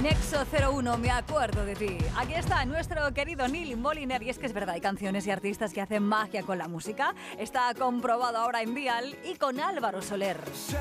Nexo 01, me acuerdo de ti. Aquí está nuestro querido Neil Moliner. Y es que es verdad, hay canciones y artistas que hacen magia con la música. Está comprobado ahora en Dial y con Álvaro Soler.